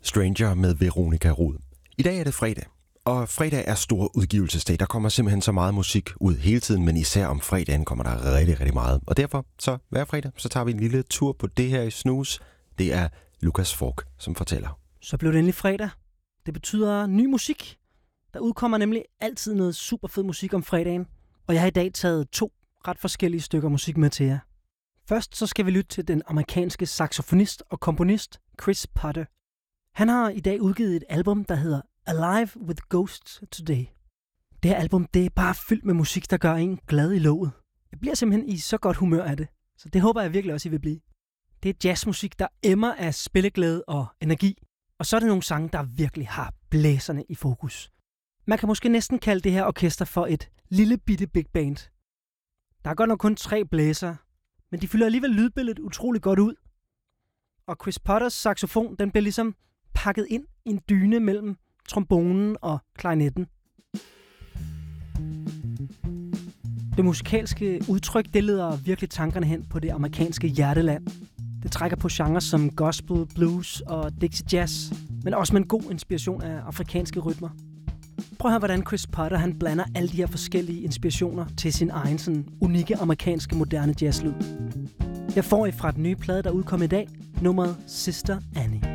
Stranger med Veronica Rod. I dag er det fredag, og fredag er stor udgivelsesdag. Der kommer simpelthen så meget musik ud hele tiden, men især om fredagen kommer der rigtig, rigtig meget. Og derfor, så hver fredag, så tager vi en lille tur på det her i Snus. Det er Lukas Fork, som fortæller. Så blev det endelig fredag. Det betyder ny musik. Der udkommer nemlig altid noget super fed musik om fredagen. Og jeg har i dag taget 2 ret forskellige stykker musik med til jer. Først så skal vi lytte til den amerikanske saxofonist og komponist Chris Potter. Han har i dag udgivet et album, der hedder Alive with Ghosts Today. Det her album, det er bare fyldt med musik, der gør en glad i låget. Jeg bliver simpelthen i så godt humør af det, så det håber jeg virkelig også, I vil blive. Det er jazzmusik, der emmer af spilleglæde og energi, og så er det nogle sange, der virkelig har blæserne i fokus. Man kan måske næsten kalde det her orkester for et lille bitte big band. Der er godt nok kun 3 blæsere, men de fylder alligevel lydbilledet utrolig godt ud. Og Chris Potters saxofon, den bliver ligesom pakket ind i en dyne mellem trombonen og klarinetten. Det musikalske udtryk, det leder virkelig tankerne hen på det amerikanske hjerteland. Det trækker på genrer som gospel, blues og Dixie jazz, men også med en god inspiration af afrikanske rytmer. Prøv at høre, hvordan Chris Potter han blander alle de her forskellige inspirationer til sin egen sådan unikke amerikanske moderne jazzlyd. Jeg får I fra den nye plade, der udkom i dag, nummeret Sister Annie.